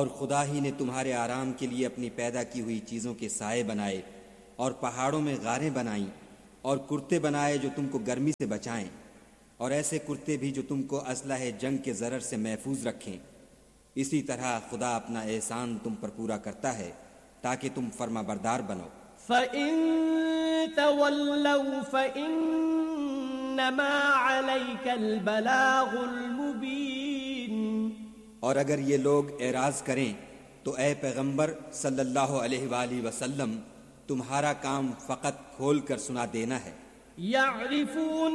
और खुदा ही ने तुम्हारे आराम के लिए अपनी पैदा की हुई चीज़ों के साए बनाए और पहाड़ों में गारें बनाईं और कुर्ते बनाए जो तुमको गर्मी से बचाएं और ऐसे कुर्ते भी जो तुमको असलह जंग के ज़रर से महफूज रखें। इसी तरह खुदा अपना एहसान तुम पर पूरा करता है ताकि तुम फर्माबरदार बनो। फ़इन तवल्लौ फ़इन्नमा अलैकल बलागुल मुबीन। और अगर ये लोग एराज़ करें तो ए पैगंबर सल्लल्लाहु अलैहि वसल्लम तुम्हारा काम फ़कत खोल कर सुना देना है। यअरिफून